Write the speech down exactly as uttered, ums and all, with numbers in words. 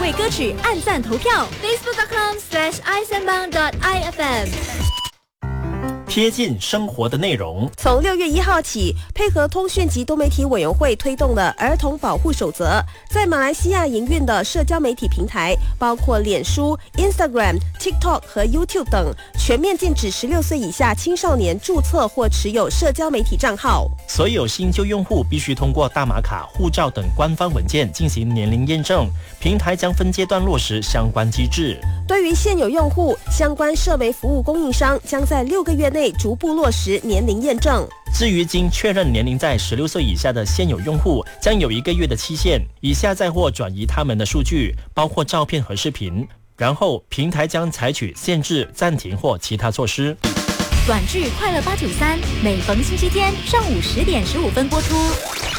对歌曲按赞投票 ，facebook dot com slash i sembang dot i f m。 贴近生活的内容。 从六月一号起，配合通讯及多媒体委员会推动的儿童保护守则，在马来西亚营运的社交媒体平台，包括脸书、Instagram、TikTok 和 YouTube 等，全面禁止十六岁以下青少年注册或持有社交媒体账号。 所有新旧用户必须通过大马卡、护照等官方文件进行年龄验证，平台将分阶段落实相关机制。 对于现有用户，相关社媒服务供应商将在六个月内逐步落实年龄验证。 至于经确认年龄在十六岁以下的现有用户，将有一个月的期限，以下载或转移他们的数据，包括照片和视频。然后，平台将采取限制、暂停或其他措施。 短剧《快乐八九三》每逢星期天上午十点十五分播出。